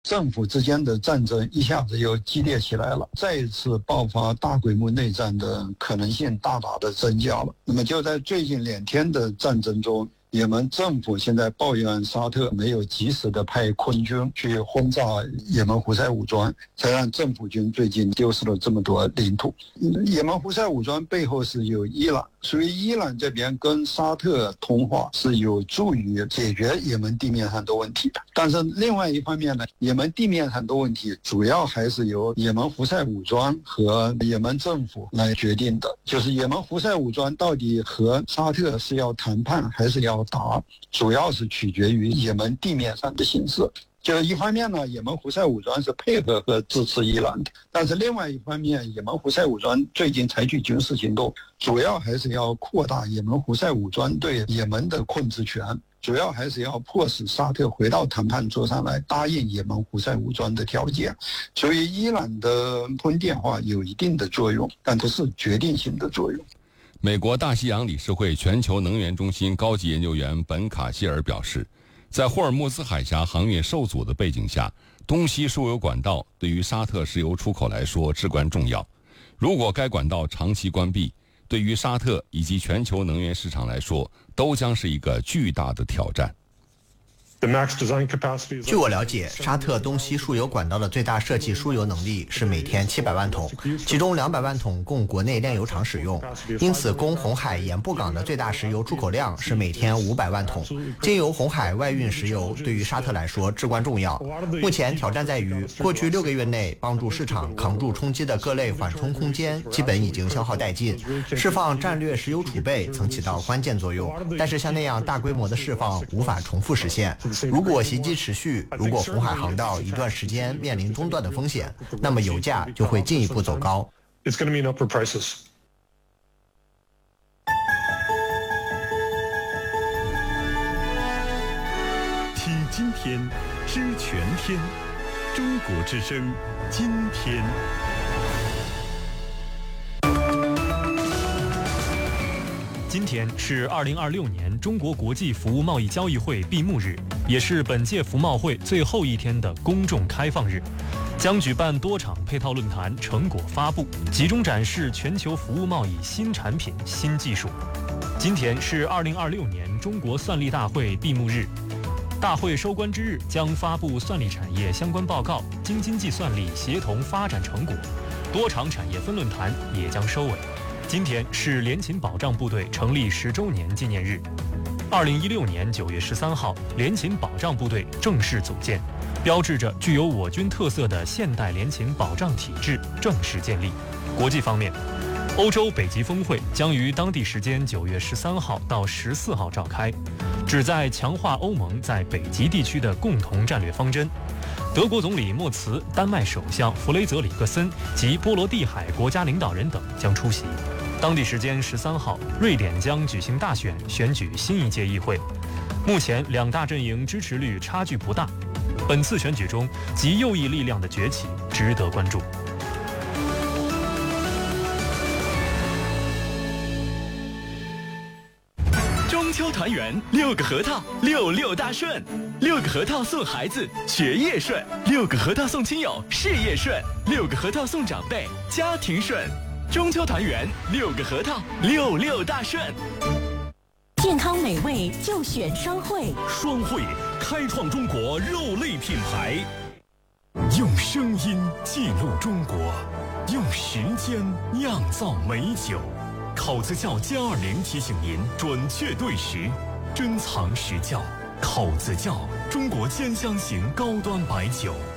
政府之间的战争一下子又激烈起来了，再一次爆发大规模内战的可能性大大的增加了。那么就在最近2天的战争中，也门政府现在抱怨沙特没有及时的派空军去轰炸也门胡塞武装，才让政府军最近丢失了这么多领土。也门胡塞武装背后是有伊朗，所以伊朗这边跟沙特通话是有助于解决也门地面上的问题的。但是另外一方面呢，也门地面上的问题主要还是由也门胡塞武装和也门政府来决定的，就是也门胡塞武装到底和沙特是要谈判还是要打，主要是取决于也门地面上的形势。就一方面呢，也门胡塞武装是配合和支持伊朗的，但是另外一方面，也门胡塞武装最近采取军事行动，主要还是要扩大也门胡塞武装对也门的控制权，主要还是要迫使沙特回到谈判桌上来，答应也门胡塞武装的条件。所以伊朗的通电话有一定的作用，但不是决定性的作用。 美国大西洋理事会全球能源中心高级研究员本卡希尔表示，在霍尔木兹海峡航运受阻的背景下，东西输油管道对于沙特石油出口来说至关重要。如果该管道长期关闭，对于沙特以及全球能源市场来说，都将是一个巨大的挑战。 据我了解，沙特东西输油管道的最大设计输油能力是每天700万桶，其中200万桶供国内炼油厂使用，因此供红海盐布港的最大石油出口量是每天500万桶。经由红海外运石油对于沙特来说至关重要。目前挑战在于，过去6个月内帮助市场扛住冲击的各类缓冲空间基本已经消耗殆尽，释放战略石油储备曾起到关键作用，但是像那样大规模的释放无法重复实现。如果袭击持续，如果红海航道一段时间面临中断的风险，那么油价就会进一步走高。 It's going to mean upward prices. 听今天，知全天，中国之声，今天。 今天是2026年中国国际服务贸易交易会闭幕日，也是本届服贸会最后一天的公众开放日，将举办多场配套论坛成果发布，集中展示全球服务贸易新产品、新技术。今天是2026年中国算力大会闭幕日，大会收官之日将发布算力产业相关报告、京津冀算力协同发展成果，多场产业分论坛也将收尾。今天是联勤保障部队成立10周年纪念日。2016年9月13号，联勤保障部队正式组建，标志着具有我军特色的现代联勤保障体制正式建立。国际方面，欧洲北极峰会将于当地时间9月13号到14号召开，旨在强化欧盟在北极地区的共同战略方针。德国总理默茨、丹麦首相弗雷泽里克森及波罗的海国家领导人等将出席。当地时间13号，瑞典将举行大选，选举新一届议会。目前两大阵营支持率差距不大。本次选举中，极右翼力量的崛起值得关注。 中秋团圆，6个核桃，66大顺，6个核桃送孩子学业顺，6个核桃送亲友事业顺，6个核桃送长辈家庭顺。中秋团圆，6个核桃，66大顺。 健康美味就选双汇， 双汇开创中国肉类品牌，用声音记录中国，用时间酿造美酒。口子窖+20提醒您准确对时，珍藏实窖。口子窖，中国兼香型高端白酒。